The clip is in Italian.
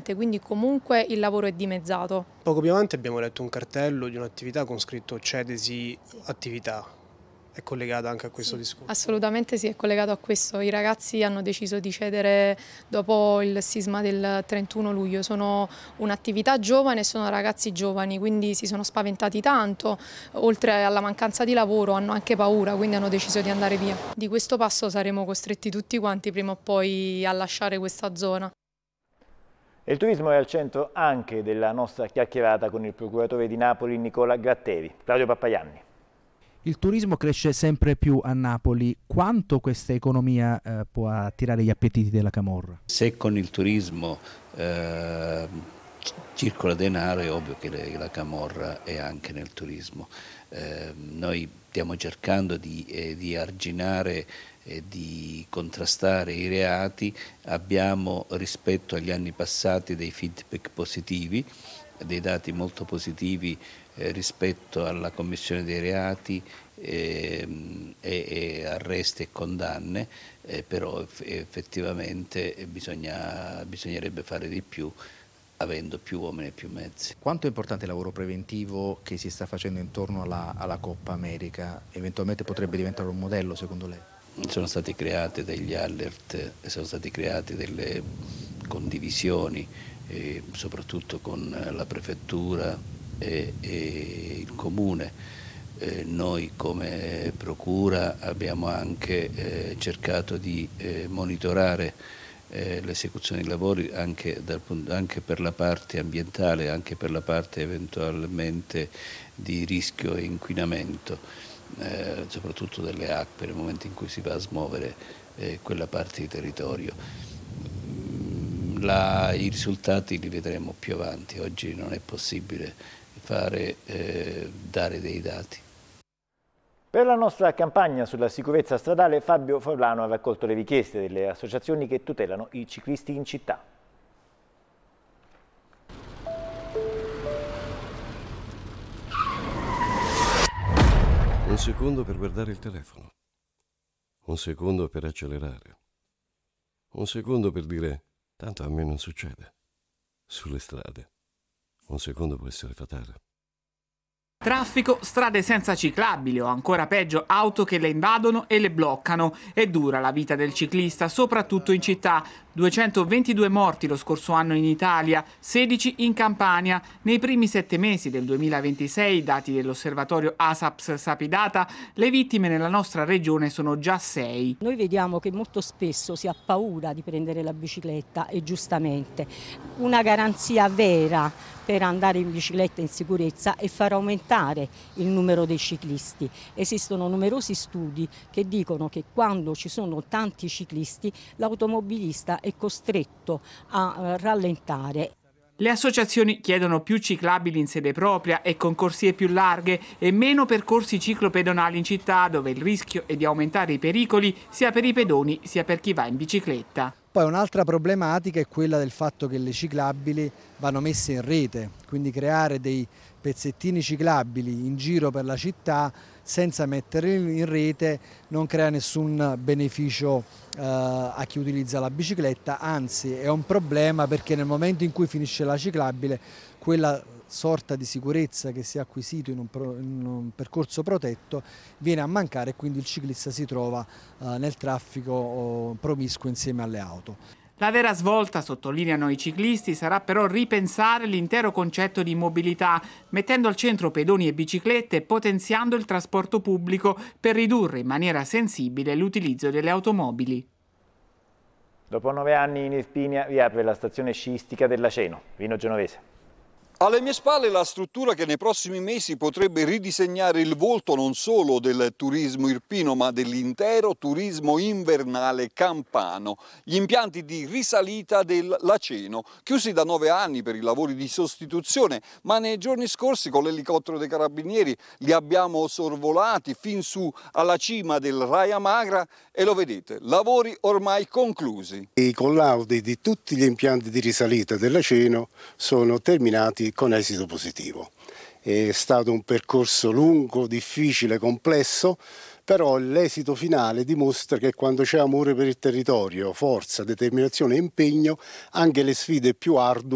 abbondante, quindi comunque il lavoro è dimezzato. Poco più avanti abbiamo letto un cartello di un'attività con scritto cedesi attività. È collegata anche a questo discorso? Assolutamente sì, è collegato a questo. I ragazzi hanno deciso di cedere dopo il sisma del 31 luglio. Sono un'attività giovane e sono ragazzi giovani, quindi si sono spaventati tanto. Oltre alla mancanza di lavoro hanno anche paura, quindi hanno deciso di andare via. Di questo passo saremo costretti tutti quanti prima o poi a lasciare questa zona. Il turismo è al centro anche della nostra chiacchierata con il procuratore di Napoli Nicola Gratteri. Claudio Pappaianni. Il turismo cresce sempre più a Napoli. Quanto questa economia può attirare gli appetiti della camorra? Se con il turismo circola denaro, è ovvio che la camorra è anche nel turismo. Noi stiamo cercando di arginare e di contrastare i reati. Abbiamo rispetto agli anni passati dei feedback positivi, dei dati molto positivi rispetto alla commissione dei reati e arresti e condanne, però effettivamente bisognerebbe fare di più avendo più uomini e più mezzi. Quanto è importante il lavoro preventivo che si sta facendo intorno alla Coppa America? Eventualmente potrebbe diventare un modello secondo lei? Sono stati creati degli alert, sono stati create delle condivisioni, soprattutto con la prefettura e il comune. Noi come procura abbiamo anche cercato di monitorare l'esecuzione dei lavori anche per la parte ambientale, anche per la parte eventualmente di rischio e inquinamento, soprattutto delle acque nel momento in cui si va a smuovere quella parte di territorio. I risultati li vedremo più avanti, oggi non è possibile dare dei dati. Per la nostra campagna sulla sicurezza stradale, Fabio Forlano ha raccolto le richieste delle associazioni che tutelano i ciclisti in città. Un secondo per guardare il telefono, un secondo per accelerare, un secondo per dire tanto a me non succede. Sulle strade, un secondo può essere fatale. Traffico, strade senza ciclabili o ancora peggio auto che le invadono e le bloccano. È dura la vita del ciclista, soprattutto in città. 222 morti lo scorso anno in Italia, 16 in Campania. Nei primi 7 mesi del 2026, dati dell'osservatorio ASAPS Sapidata, le vittime nella nostra regione sono già 6. Noi vediamo che molto spesso si ha paura di prendere la bicicletta e giustamente una garanzia vera per andare in bicicletta in sicurezza e far aumentare il numero dei ciclisti. Esistono numerosi studi che dicono che quando ci sono tanti ciclisti l'automobilista è costretto a rallentare. Le associazioni chiedono più ciclabili in sede propria e con corsie più larghe e meno percorsi ciclopedonali in città, dove il rischio è di aumentare i pericoli sia per i pedoni sia per chi va in bicicletta. Poi un'altra problematica è quella del fatto che le ciclabili vanno messe in rete, quindi creare dei pezzettini ciclabili in giro per la città senza metterli in rete non crea nessun beneficio a chi utilizza la bicicletta, anzi è un problema perché nel momento in cui finisce la ciclabile quella sorta di sicurezza che si è acquisito in un percorso protetto viene a mancare e quindi il ciclista si trova nel traffico promiscuo insieme alle auto. La vera svolta, sottolineano i ciclisti, sarà però ripensare l'intero concetto di mobilità, mettendo al centro pedoni e biciclette e potenziando il trasporto pubblico per ridurre in maniera sensibile l'utilizzo delle automobili. Dopo 9 anni in Irpinia riapre la stazione sciistica dell'Aceno, Vino Genovese. Alle mie spalle la struttura che nei prossimi mesi potrebbe ridisegnare il volto non solo del turismo irpino ma dell'intero turismo invernale campano. Gli impianti di risalita del Laceno, chiusi da 9 anni per i lavori di sostituzione, ma nei giorni scorsi con l'elicottero dei carabinieri li abbiamo sorvolati fin su alla cima del Raia Magra e lo vedete, lavori ormai conclusi. I collaudi di tutti gli impianti di risalita del Laceno sono terminati con esito positivo. È stato un percorso lungo, difficile, complesso, però l'esito finale dimostra che quando c'è amore per il territorio, forza, determinazione e impegno, anche le sfide più ardue